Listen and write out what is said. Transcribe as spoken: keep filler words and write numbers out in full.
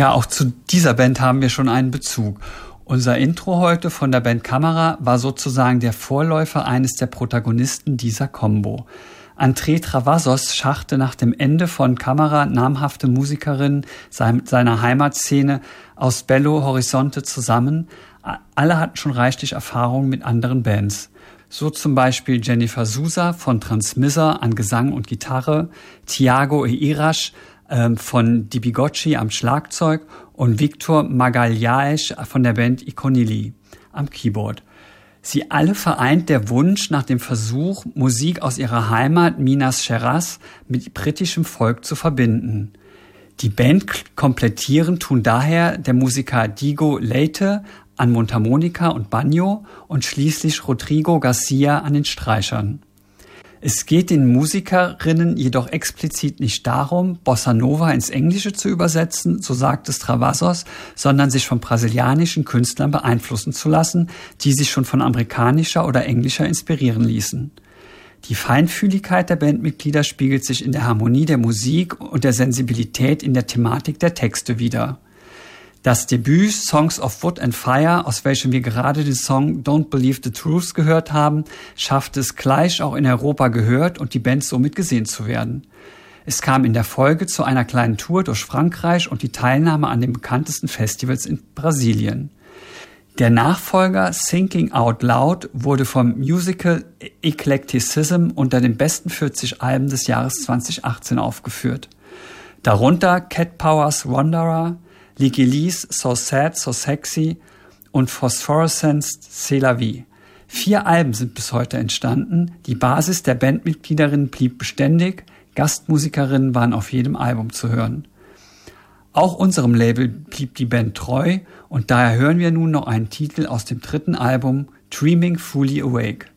Ja, auch zu dieser Band haben wir schon einen Bezug. Unser Intro heute von der Band Camera war sozusagen der Vorläufer eines der Protagonisten dieser Combo. André Travassos schachte nach dem Ende von Camera namhafte Musikerinnen seiner Heimatszene aus Belo Horizonte zusammen. Alle hatten schon reichlich Erfahrung mit anderen Bands. So zum Beispiel Jennifer Sousa von Transmitter an Gesang und Gitarre, Thiago Eirasch äh, von Di Bigocci am Schlagzeug und Victor Magalhães von der Band Iconilly am Keyboard. Sie alle vereint der Wunsch nach dem Versuch, Musik aus ihrer Heimat Minas Gerais mit britischem Folk zu verbinden. Die Band komplettieren tun daher der Musiker Diego Leite an Mundharmonika und Banjo und schließlich Rodrigo Garcia an den Streichern. Es geht den Musikerinnen jedoch explizit nicht darum, Bossa Nova ins Englische zu übersetzen, so sagt es Travassos, sondern sich von brasilianischen Künstlern beeinflussen zu lassen, die sich schon von amerikanischer oder englischer inspirieren ließen. Die Feinfühligkeit der Bandmitglieder spiegelt sich in der Harmonie der Musik und der Sensibilität in der Thematik der Texte wider. Das Debüt Songs of Wood and Fire, aus welchem wir gerade den Song Don't Believe the Truth gehört haben, schaffte es gleich auch in Europa gehört und die Band somit gesehen zu werden. Es kam in der Folge zu einer kleinen Tour durch Frankreich und die Teilnahme an den bekanntesten Festivals in Brasilien. Der Nachfolger Thinking Out Loud wurde vom Musical Eclecticism unter den besten vierzig Alben des Jahres zwanzig achtzehn aufgeführt. Darunter Cat Powers Wanderer, Ligelis So Sad, So Sexy und Phosphorescence C'est la Vie. Vier Alben sind bis heute entstanden. Die Basis der Bandmitgliederinnen blieb beständig. Gastmusikerinnen waren auf jedem Album zu hören. Auch unserem Label blieb die Band treu und daher hören wir nun noch einen Titel aus dem dritten Album Dreaming Fully Awake.